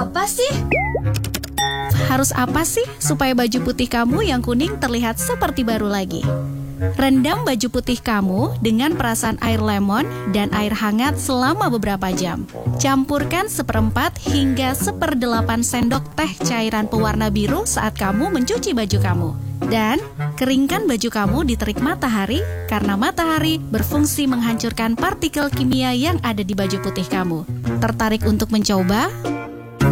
apa sih? Harus apa sih supaya baju putih kamu yang kuning terlihat seperti baru lagi? Rendam baju putih kamu dengan perasan air lemon dan air hangat selama beberapa jam. Campurkan 1/4 hingga 1/8 sendok teh cairan pewarna biru saat kamu mencuci baju kamu. Dan keringkan baju kamu di terik matahari karena matahari berfungsi menghancurkan partikel kimia yang ada di baju putih kamu. Tertarik untuk mencoba?